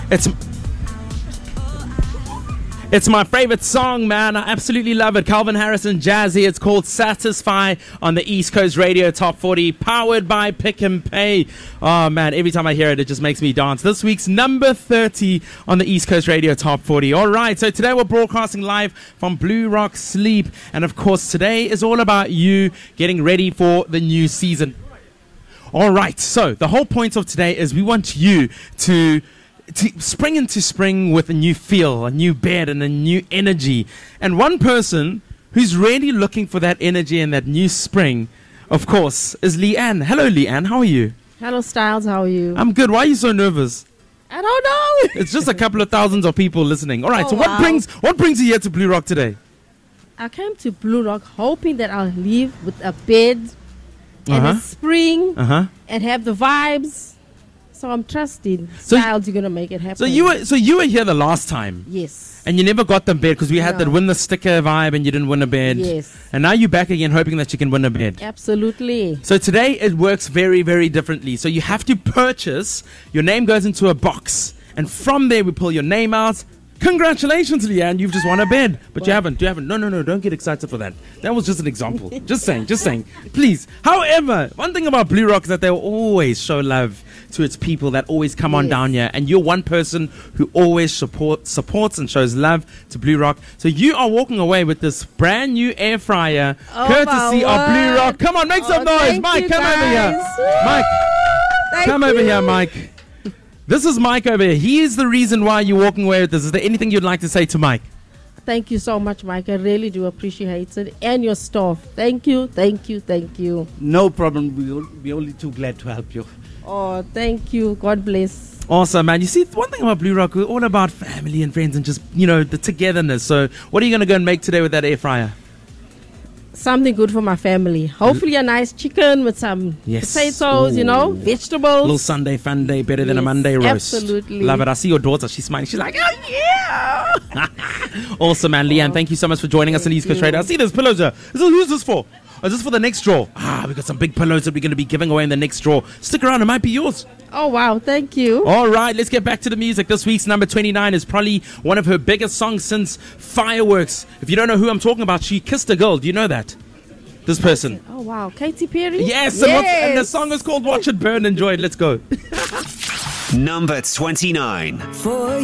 It's my favorite song, man. I absolutely love it. Calvin Harris and Jazzy. It's called Satisfy on the East Coast Radio Top 40, powered by Pick and Pay. Oh, man, every time I hear it, it just makes me dance. This week's number 30 on the East Coast Radio Top 40. All right, so today we're broadcasting live from Blue Rock Sleep. And, of course, today is all about you getting ready for the new season. All right, so the whole point of today is we want you to spring into spring with a new feel, a new bed, and a new energy. And one person who's really looking for that energy and that new spring, of course, is Leanne. Hello, Leanne. How are you? Hello, Styles. How are you? I'm good. Why are you so nervous? I don't know. It's just a couple of thousands of people listening. All right. Oh, So wow. what brings you here to Blue Rock today? I came to Blue Rock hoping that I'll leave with a bed and a spring and have the vibes. So I'm trusting Styles, you're going to make it happen. So you were here the last time. Yes. And you never got the bed because we had that win the sticker vibe and you didn't win a bed. Yes. And now you're back again hoping that you can win a bed. Absolutely. So today it works very, very differently. So you have to purchase, your name goes into a box. And from there we pull your name out. Congratulations, Leanne, you've just won a bed. But you haven't. No, don't get excited for that. That was just an example. just saying. Please. However, one thing about Blue Rock is that they will always show love to its people that always come on down here. And you're one person who always supports and shows love to Blue Rock. So you are walking away with this brand new air fryer, courtesy of Blue Rock. Come on, make some noise. Mike, come over here. Mike, come over here, Mike. This is Mike over here. He is the reason why you're walking away with this. Is there anything you'd like to say to Mike? Thank you so much, Mike. I really do appreciate it. And your staff. Thank you. No problem. We're only too glad to help you. Oh, thank you. God bless. Awesome, man. You see, one thing about Blue Rock, we're all about family and friends and just, the togetherness. So what are you going to go and make today with that air fryer? Something good for my family. Hopefully a nice chicken with some potatoes, vegetables. Little Sunday fun day, better than a Monday roast. Absolutely. Love it. I see your daughter. She's smiling. She's like, oh, yeah. Awesome, man. Leanne, thank you so much for joining us on East Coast Radio. I see there's pillows here. Who's this for? Oh, is this for the next draw? We got some big pillows that we're going to be giving away in the next draw. Stick around. It might be yours. Oh, wow. Thank you. All right. Let's get back to the music. This week's number 29 is probably one of her biggest songs since Fireworks. If you don't know who I'm talking about, she kissed a girl. Do you know that? This person. Oh, wow. Katy Perry? Yes. And the song is called Watch It Burn. Enjoy it. Let's go. Number 29. For